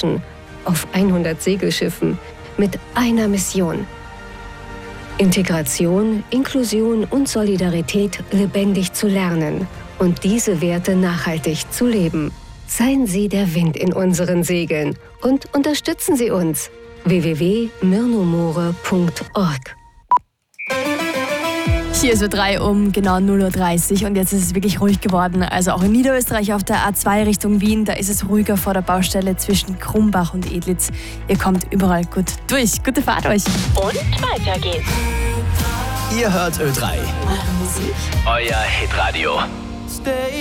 Menschen auf 100 Segelschiffen mit einer Mission: Integration, Inklusion und Solidarität lebendig zu lernen und diese Werte nachhaltig zu leben. Seien Sie der Wind in unseren Segeln und unterstützen Sie uns. www.myrnomore.org. Hier ist U3 um genau 0:30 Uhr und jetzt ist es wirklich ruhig geworden. Also auch in Niederösterreich auf der A2 Richtung Wien, da ist es ruhiger vor der Baustelle zwischen Krumbach und Edlitz. Ihr kommt überall gut durch. Gute Fahrt euch. Und weiter geht's. Ihr hört Ö3. Euer Hitradio.